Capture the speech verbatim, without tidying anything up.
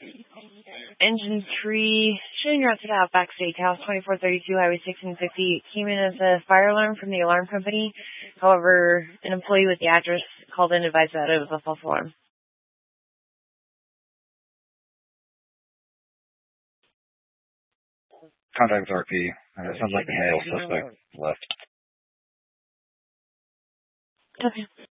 Engine three, showing route to the Outback Steakhouse, twenty-four thirty-two Highway sixteen fifty, came in as a fire alarm from the alarm company. However, an employee with the address called in and advised that it was a false alarm. Contact with R P. Uh, it sounds like the male suspect left. Okay.